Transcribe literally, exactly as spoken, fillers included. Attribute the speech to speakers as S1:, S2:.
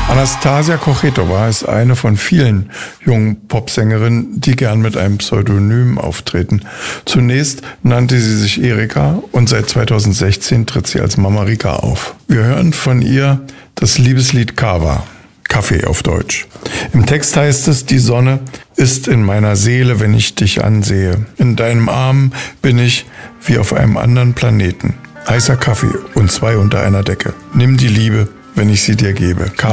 S1: Anastasia Kochetova ist eine von vielen jungen Popsängerinnen, die gern mit einem Pseudonym auftreten. Zunächst nannte sie sich Erika und seit zweitausendsechzehn tritt sie als Mama Rika auf. Wir hören von ihr das Liebeslied Kava, Kaffee auf Deutsch. Im Text heißt es, die Sonne ist in meiner Seele, wenn ich dich ansehe. In deinem Arm bin ich wie auf einem anderen Planeten. Heißer Kaffee und zwei unter einer Decke. Nimm die Liebe, wenn ich sie dir gebe.